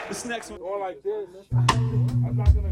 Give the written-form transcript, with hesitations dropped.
This next one. Going like this. I'm not gonna